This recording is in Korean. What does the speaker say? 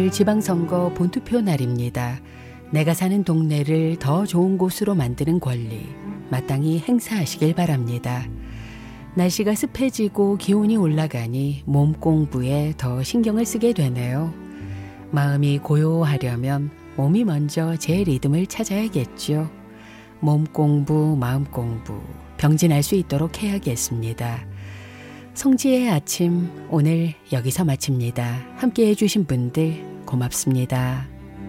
지방선거 본투표 날입니다. 내가 사는 동네를 더 좋은 곳으로 만드는 권리 마땅히 행사하시길 바랍니다. 날씨가 습해지고 기온이 올라가니 몸 공부에 더 신경을 쓰게 되네요. 마음이 고요하려면 몸이 먼저 제 리듬을 찾아야겠죠. 몸 공부, 마음 공부 병진할 수 있도록 해야겠습니다. 성지의 아침 오늘 여기서 마칩니다. 함께해 주신 분들 고맙습니다.